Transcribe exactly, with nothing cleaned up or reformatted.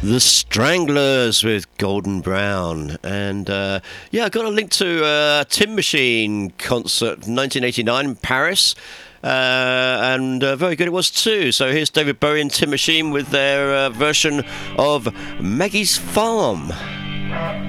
The Stranglers with Golden Brown. And uh, yeah, I got a link to a Tin Machine concert nineteen eighty-nine in Paris. Uh, and uh, very good it was too. So here's David Bowie and Tin Machine with their uh, version of Maggie's Farm.